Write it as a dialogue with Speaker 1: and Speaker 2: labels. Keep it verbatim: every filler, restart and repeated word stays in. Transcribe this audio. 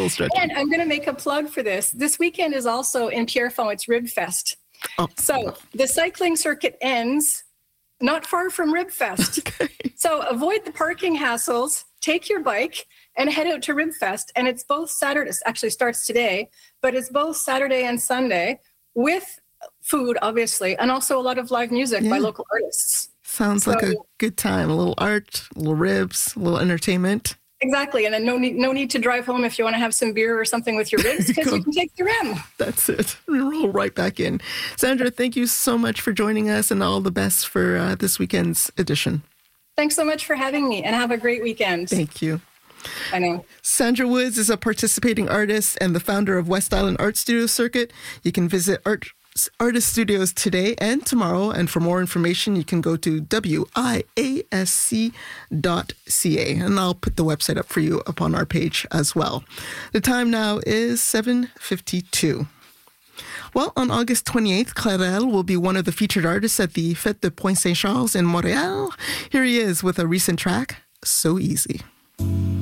Speaker 1: soul stretching.
Speaker 2: And I'm going to make a plug for this. This weekend is also in Pierrefonds. It's Rib Fest. Oh. So the cycling circuit ends not far from Rib Fest. Okay. So avoid the parking hassles, take your bike, and head out to Rib Fest. And it's both Saturday, actually starts today, but it's both Saturday and Sunday with food, obviously, and also a lot of live music yeah. by local artists.
Speaker 1: Sounds so, like a good time. A little art, a little ribs, a little entertainment.
Speaker 2: Exactly. And then no need, no need to drive home if you want to have some beer or something with your ribs, because you can take the rim.
Speaker 1: That's it. We roll right back in. Sandra, thank you so much for joining us, and all the best for uh, this weekend's edition.
Speaker 2: Thanks so much for having me, and have a great weekend.
Speaker 1: Thank you.
Speaker 2: I know.
Speaker 1: Sandra Woods is a participating artist and the founder of West Island Art Studio Circuit. You can visit art artist studios today and tomorrow, and for more information you can go to W I A S C dot C A, and I'll put the website up for you up on our page as well. The time now is seven fifty-two. Well, on August twenty-eighth, Clarel will be one of the featured artists at the Fête de Pointe-Saint-Charles in Montreal. Here he is with a recent track, So Easy.